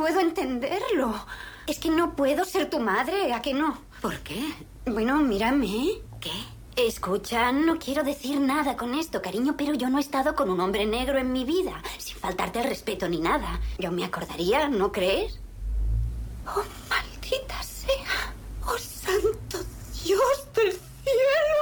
puedo entenderlo. Es que no puedo ser tu madre, ¿a que no? ¿Por qué? Bueno, mírame. ¿Qué? Escucha, no quiero decir nada con esto, cariño, pero yo no he estado con un hombre negro en mi vida, sin faltarte el respeto ni nada. Yo me acordaría, ¿no crees? Oh, maldita sea. Oh, santo Dios del cielo.